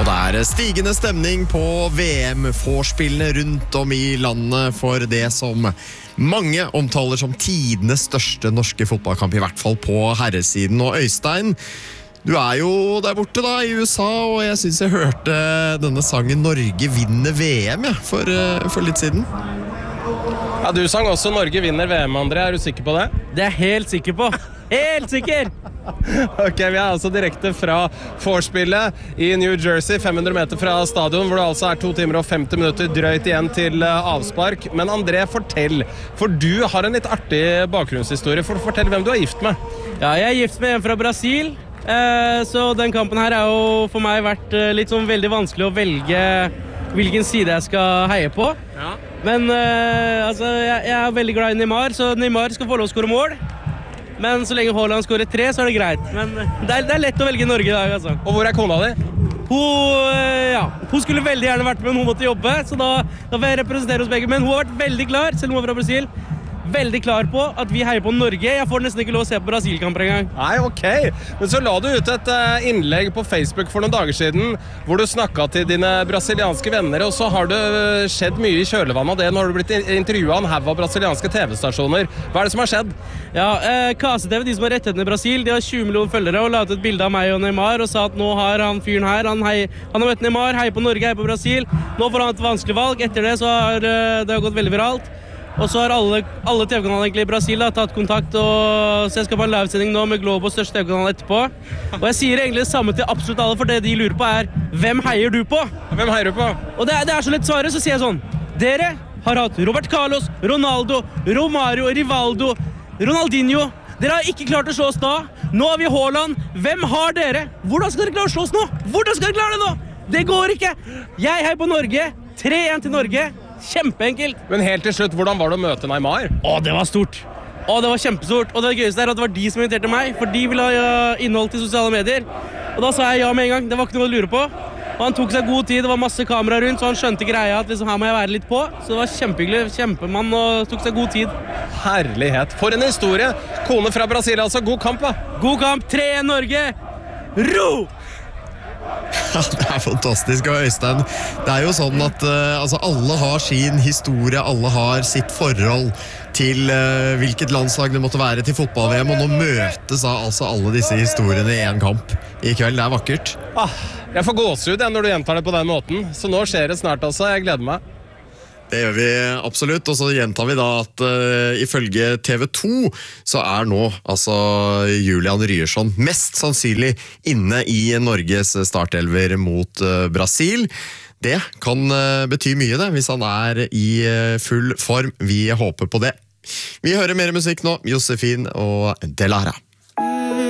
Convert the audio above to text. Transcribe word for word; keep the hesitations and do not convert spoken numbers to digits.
Og det er stigende stemning på V M-vorspillene rundt om i landet for det som mange omtaler som tidenes største norske fotballkamp, i hvert fall på herresiden. Og Øystein, du er jo der borte da i U S A, og jeg synes jeg hørte denne sangen Norge vinner V M ja, for, for litt siden. Ja, du sang også Norge vinner V M, André. Er du sikker på det? Det er jeg helt sikker på. Helt sikker! Ok, vi er altså direkte fra vorspillet i New Jersey, fem hundre meter fra stadion, hvor det altså er to timer og femti minutter drøyt igjen til avspark. Men André, fortell, for du har en litt artig bakgrunnshistorie. For fortell hvem du er gift med. Ja, jeg er gift med en fra Brasil, så den kampen her har jo for meg vært litt sånn veldig vanskelig å velge hvilken side jeg skal heie på. Ja. Men altså, jeg, jeg er veldig glad i Neymar, så Neymar skal få lov å skåre mål. Men så lenge Haaland skårer tre, så er det greit. Men det er, det er lett å velge Norge i dag, altså. Og hvor er kona di? Hun, ja, hun skulle veldig gjerne vært med, men hun måtte jobbe, så da, da vil jeg representere hos begge. Men hun har vært veldig klar, selv om hun er fra Brasil. Veldig klar på at vi heier på Norge. Jeg får nesten ikke lov å se på Brasil-kamper en gang. Nei, ok. Men så la du ut et innlegg på Facebook for noen dager siden, hvor du snakket til dine brasilianske venner, og så har det skjedd mye i kjølvannet av det. Nå har du blitt intervjuet av en haug av brasilianske T V-stasjoner. Hva er det som har skjedd? Ja, eh, K C T V, de som har rettighetene i Brasil, de har tjue millioner følgere og la ut et bilde av meg og Neymar og sa at nå har han fyren her, han, hei, han har møtt Neymar, heier på Norge, heier på Brasil. Nå får han et vanskelig valg. Etter det så har det har gått veldig viralt. Og så har alle, alle T V-kanaler egentlig i Brasil da, tatt kontakt, og, så jeg skal på en livesending nå med Globo, største T V-kanal etterpå. Og jeg sier egentlig det samme til absolutt alle, for det de lurer på er, hvem heier du på? Hvem heier du på? Og det er, det er så lett svaret, så sier jeg sånn, dere har hatt Robert Carlos, Ronaldo, Romario, Rivaldo, Ronaldinho. Dere har ikke klart å slå oss da. Nå har vi Haaland. Hvem har dere? Hvordan skal dere klare å slå oss nå? Hvordan skal dere klare det nå? Det går ikke. Jeg heier på Norge. tre en til Norge. Kjempeenkelt. Men helt til slutt, hvordan var det å møte Neymar? Å, det var stort. Å, det var kjempestort. Og det gøyeste er at det var de som inviterte meg, for de ville ha innhold til sosiale medier. Og da sa jeg ja med en gang. Det var ikke noe å lure på. Og han tok seg god tid, det var masse kamera rundt, så han skjønte greia at liksom, her må jeg være litt på. Så det var kjempehyggelig, kjempemann, og tok seg god tid. Herlighet. For en historie. Kone fra Brasil, altså. God kamp, da. God kamp. tre en Norge. Ro! Ja, det er fantastisk, og Øystein, det er jo sånn at uh, altså, alle har sin historie, alle har sitt forhold til uh, hvilket landslag det måtte være til fotball-V M, og nå møtes da, altså alle disse historiene i en kamp i kveld. Det er vakkert. Ah, jeg får gåsehud ja, når du gjentar det på den måten, så nå skjer det snart altså, jeg gleder meg. Det gjør vi absolutt, og så gjentar vi da at uh, ifølge T V to så er nå altså Julian Ryerson mest sannsynlig inne i Norges startelver mot uh, Brasil. Det kan uh, bety mye det, hvis han er i uh, full form. Vi håper på det. Vi hører mer musikk nå, Josefin og Delara.